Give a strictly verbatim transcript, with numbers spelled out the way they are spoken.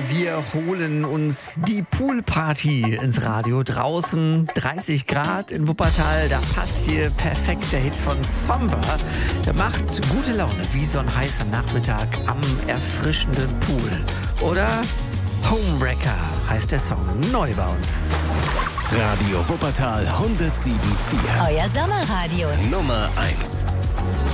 Wir holen uns die Poolparty ins Radio. Draußen dreißig Grad in Wuppertal. Da passt hier perfekt der Hit von Somber. Der macht gute Laune, wie so ein heißer Nachmittag am erfrischenden Pool. Oder Homewrecker heißt der Song. Neu bei uns. Radio Wuppertal hundertsieben Komma vier. Euer Sommerradio. Nummer eins.